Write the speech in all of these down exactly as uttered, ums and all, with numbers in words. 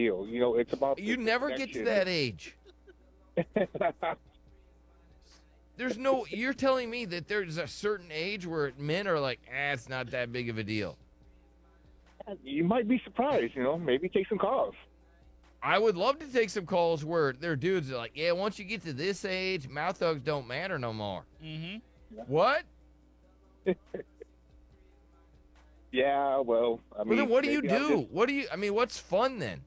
deal. You know, it's about You the never get to connection. that age. There's no. You're telling me that there's a certain age where men are like, ah, it's not that big of a deal. You might be surprised. You know, maybe take some calls. I would love to take some calls where their dudes are like, yeah, once you get to this age, mouth hugs don't matter no more. Mm-hmm. What? Yeah, well, I mean, Well, then what do you maybe I'm do? just- What do you? I mean, what's fun then?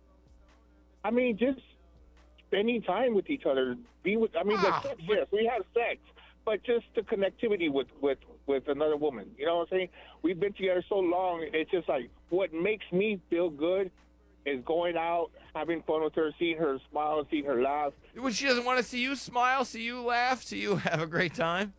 I mean, just spending time with each other. Be with. I mean, Ah, the sex. Yes, we have sex, but just the connectivity with with with another woman. You know what I'm saying? We've been together so long. It's just like what makes me feel good is going out, having fun with her, seeing her smile, seeing her laugh. When she doesn't want to see you smile, see you laugh, see you have a great time.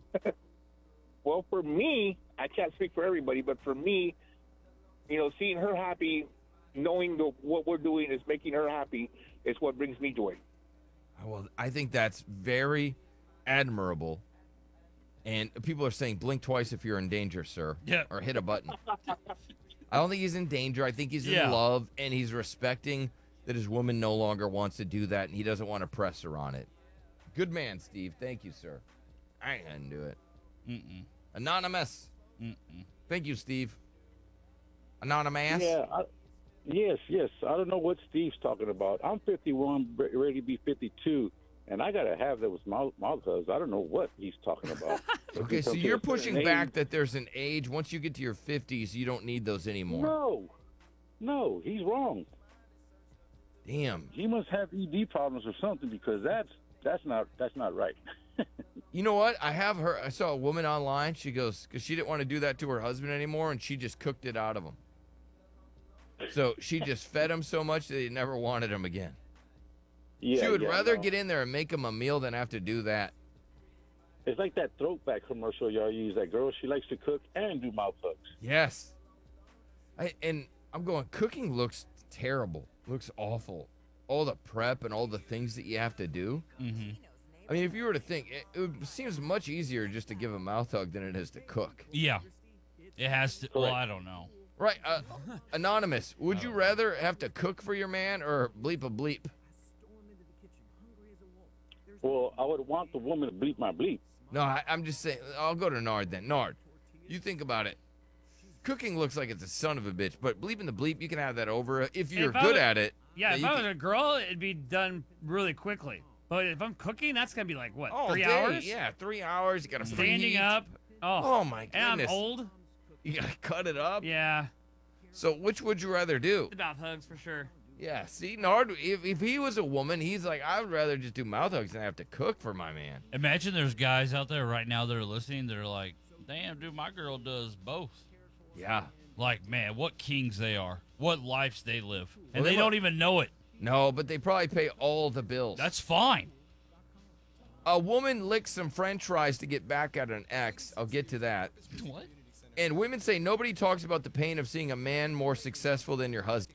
Well, for me, I can't speak for everybody, but for me, you know, seeing her happy, knowing the, what we're doing is making her happy, is what brings me joy. Well, I think that's very admirable. And people are saying, blink twice if you're in danger, sir. Yeah. Or hit a button. I don't think he's in danger. I think he's in Yeah. love, and he's respecting that his woman no longer wants to do that, and he doesn't want to press her on it. Good man, Steve. Thank you, sir. I ain't gonna do it. Mm-mm. Anonymous. Mm-mm. Thank you, Steve. Anonymous. Yeah, I, yes, yes. I don't know what Steve's talking about. I'm fifty-one, re- ready to be fifty-two, and I got to have those mouth, mouth hugs. I don't know what he's talking about. Okay, so Come to you're a certain pushing age- back that there's an age. Once you get to your fifties, you don't need those anymore. No, no, he's wrong. Damn. He must have E D problems or something because that's that's not that's not right. You know what? I have her. I saw a woman online. She goes, because she didn't want to do that to her husband anymore, and she just cooked it out of him. So she just fed him so much that he never wanted him again. Yeah, she would yeah, rather no. get in there and make him a meal than have to do that. It's like that throwback commercial y'all use. That girl, she likes to cook and do mouth hugs. Yes. I, and I'm going, cooking looks terrible. Looks awful. All the prep and all the things that you have to do. Mm-hmm. I mean, if you were to think, it, it would- seems much easier just to give a mouth hug than it is to cook. Yeah. It has to. Well, I don't know. Right. Uh, anonymous, would you rather have to cook for your man or bleep a bleep? Well, I would want the woman to bleep my bleep. No, I, I'm just saying. I'll go to Nard then. Nard, you think about it. Cooking looks like it's a son of a bitch, but bleeping the bleep, you can have that over if you're If I good was- at it. Yeah, if you I can- was a girl, it'd be done really quickly. But if I'm cooking, that's gonna be like what, all three day, hours? Yeah, three hours. You got to Standing up. Oh, Oh my and I'm goodness. old. You got to cut it up. Yeah, So which would you rather do? the mouth hugs for sure. Yeah, see, Nard, if, if he was a woman, he's like, I would rather just do mouth hugs than have to cook for my man. Imagine there's guys out there right now that are listening. They're like, damn, dude, my girl does both. Yeah. Like, man, what kings they are. What lives they live. And Well, they they mu- don't even know it. No, but they probably pay all the bills. That's fine. A woman licks some french fries to get back at an ex. I'll get to that. What? And women say nobody talks about the pain of seeing a man more successful than your husband.